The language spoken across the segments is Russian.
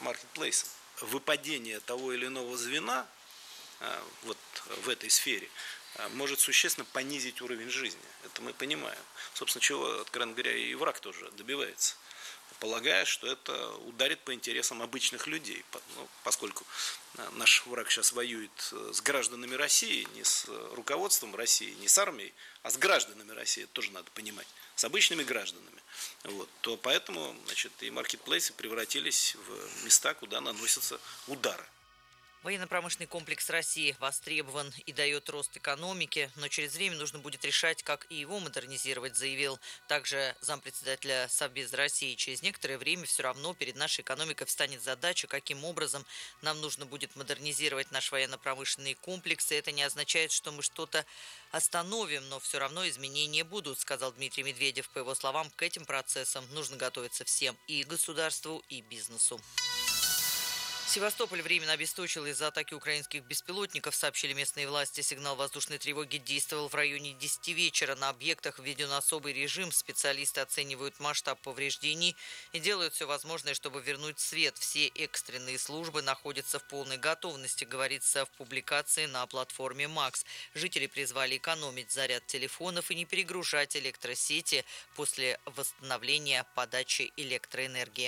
маркетплейсом. Выпадение того или иного звена вот в этой сфере может существенно понизить уровень жизни. Это мы понимаем. Собственно, чего, откровенно говоря, и враг тоже добивается, полагая, что это ударит по интересам обычных людей, поскольку наш враг сейчас воюет с гражданами России, не с руководством России, не с армией, а с гражданами России, это тоже надо понимать, с обычными гражданами. Вот, то поэтому, значит, и маркетплейсы превратились в места, куда наносятся удары. Военно-промышленный комплекс России востребован и дает рост экономики, но через время нужно будет решать, как и его модернизировать, заявил также зампредседателя Совбеза России. Через некоторое время все равно перед нашей экономикой встанет задача, каким образом нам нужно будет модернизировать наш военно-промышленный комплекс. И это не означает, что мы что-то остановим, но все равно изменения будут, сказал Дмитрий Медведев. По его словам, к этим процессам нужно готовиться всем, и государству, и бизнесу. Севастополь временно обесточил из-за атаки украинских беспилотников, сообщили местные власти. Сигнал воздушной тревоги действовал в районе 10 вечера. На объектах введен особый режим. Специалисты оценивают масштаб повреждений и делают все возможное, чтобы вернуть свет. Все экстренные службы находятся в полной готовности, говорится в публикации на платформе МАКС. Жители призвали экономить заряд телефонов и не перегружать электросети после восстановления подачи электроэнергии.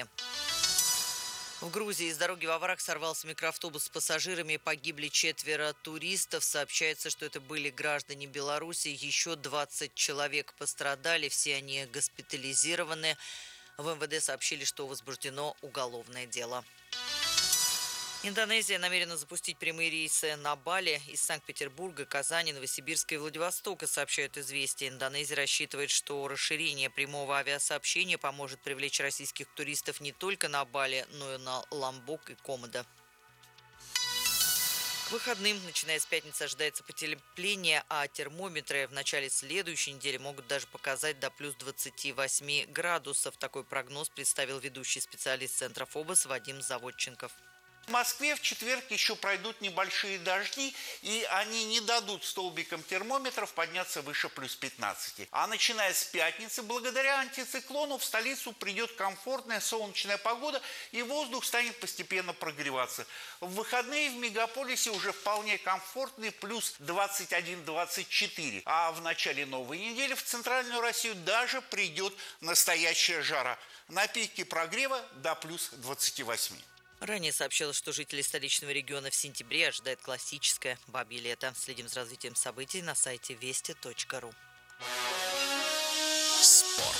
В Грузии с дороги во враг сорвался микроавтобус с пассажирами. Погибли 4 туристов. Сообщается, что это были граждане Беларуси. Еще 20 человек пострадали. Все они госпитализированы. В МВД сообщили, что возбуждено уголовное дело. Индонезия намерена запустить прямые рейсы на Бали из Санкт-Петербурга, Казани, Новосибирска и Владивостока, сообщают «Известия». Индонезия рассчитывает, что расширение прямого авиасообщения поможет привлечь российских туристов не только на Бали, но и на Ломбок и Комодо. К выходным, начиная с пятницы, ожидается потепление, а термометры в начале следующей недели могут даже показать до плюс 28 градусов. Такой прогноз представил ведущий специалист Центра ФОБОС Вадим Заводченков. В Москве в четверг еще пройдут небольшие дожди, и они не дадут столбикам термометров подняться выше плюс 15. А начиная с пятницы, благодаря антициклону в столицу придет комфортная солнечная погода, и воздух станет постепенно прогреваться. В выходные в мегаполисе уже вполне комфортный плюс 21-24. А в начале новой недели в центральную Россию даже придет настоящая жара. На пике прогрева до плюс 28. Ранее сообщалось, что жители столичного региона в сентябре ожидает классическое бабье лето. Следим за развитием событий на сайте вести.ру. Спорт.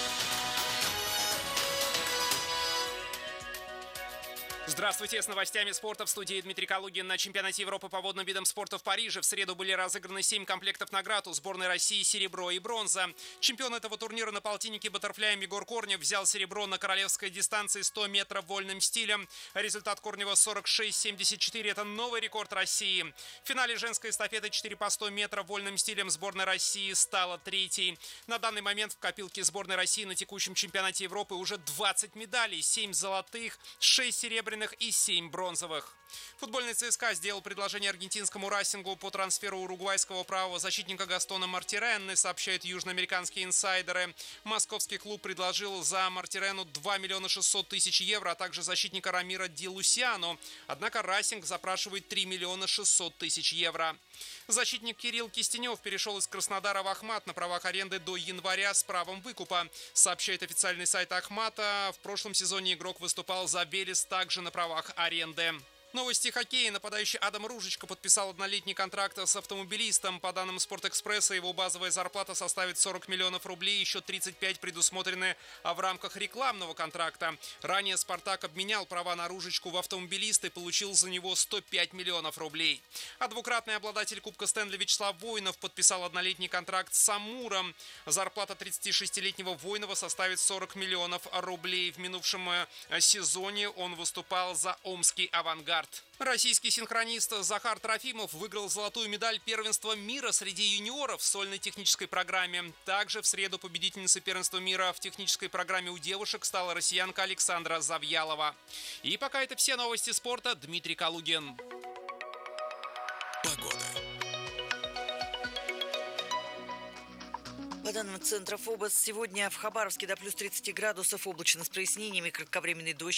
Здравствуйте, с новостями спорта в студии Дмитрий Калугин. На чемпионате Европы по водным видам спорта в Париже в среду были разыграны 7 комплектов наград. У сборной России серебро и бронза. Чемпион этого турнира на полтиннике баттерфляем Егор Корнев взял серебро на королевской дистанции 100 метров вольным стилем. Результат Корнева 46,74. Это новый рекорд России. В финале женской эстафеты 4 по 100 метров вольным стилем сборная России стала третьей. На данный момент в копилке сборной России на текущем чемпионате Европы уже 20 медалей. 7 золотых, 6 серебряных и 7 бронзовых. Футбольный ЦСКА сделал предложение аргентинскому Расингу по трансферу уругвайского правого защитника Гастона Мартиренны, сообщают южноамериканские инсайдеры. Московский клуб предложил за Мартиренну 2 миллиона 600 тысяч евро, а также защитника Рамира Ди Лусиано. Однако Расинг запрашивает 3 миллиона 600 тысяч евро. Защитник Кирилл Кистенев перешел из Краснодара в Ахмат на правах аренды до января с правом выкупа. Сообщает официальный сайт Ахмата. В прошлом сезоне игрок выступал за Велес также на правах аренды. Новости хоккея. Нападающий Адам Ружичко подписал однолетний контракт с автомобилистом. По данным Спортэкспресса, его базовая зарплата составит 40 миллионов рублей, еще 35 предусмотрены в рамках рекламного контракта. Ранее «Спартак» обменял права на Ружичку в автомобилист и получил за него 105 миллионов рублей. А двукратный обладатель Кубка Стэнли Вячеслав Воинов подписал однолетний контракт с «Амуром». Зарплата 36-летнего Воинова составит 40 миллионов рублей. В минувшем сезоне он выступал за омский «Авангард». Российский синхронист Захар Трофимов выиграл золотую медаль первенства мира среди юниоров в сольной технической программе. Также в среду победительницей первенства мира в технической программе у девушек стала россиянка Александра Завьялова. И пока это все новости спорта. Дмитрий Калугин. Погода. По данным Центра ФОБОС, сегодня в Хабаровске до плюс 30 градусов, облачно с прояснениями, кратковременный дождь.